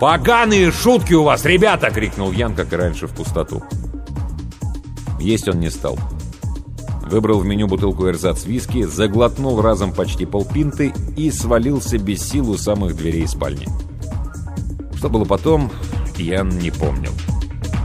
«Поганые шутки у вас, ребята!» — крикнул Ян, как и раньше, в пустоту. Есть он не стал. Выбрал в меню бутылку эрзац-виски, заглотнул разом почти полпинты и свалился без сил у самых дверей спальни. Что было потом, Ян не помнил.